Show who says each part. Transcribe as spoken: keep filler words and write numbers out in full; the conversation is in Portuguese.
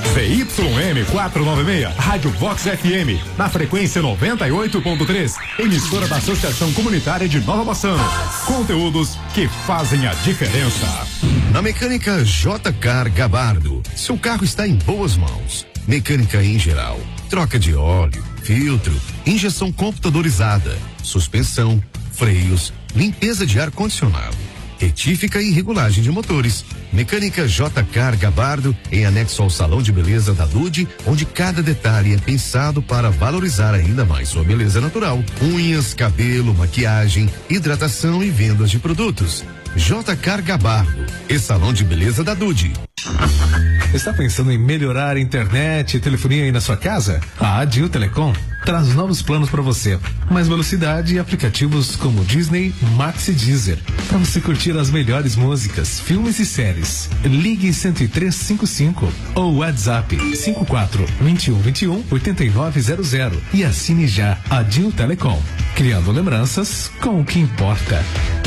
Speaker 1: Z Y M quatrocentos e noventa e seis, Rádio Vox F M, na frequência noventa e oito ponto três, emissora da Associação Comunitária de Nova Bassano. Conteúdos que fazem a diferença.
Speaker 2: Na Mecânica J. Car Gabardo, seu carro está em boas mãos. Mecânica em geral, troca de óleo, filtro, injeção computadorizada, suspensão, freios, limpeza de ar-condicionado, retífica e regulagem de motores. Mecânica J. Car Gabardo, em anexo ao Salão de Beleza da Dude, onde cada detalhe é pensado para valorizar ainda mais sua beleza natural. Unhas, cabelo, maquiagem, hidratação e vendas de produtos. J. Car Gabardo e Salão de Beleza da Dude.
Speaker 3: Está pensando em melhorar a internet e telefonia aí na sua casa? A Adil Telecom traz novos planos para você. Mais velocidade e aplicativos como Disney, Max e Deezer, para você curtir as melhores músicas, filmes e séries. Ligue cento e três cinquenta e cinco ou WhatsApp cinco quatro, vinte e um, vinte e um, oitenta e nove zero zero e assine já Adil Telecom, criando lembranças com o que importa.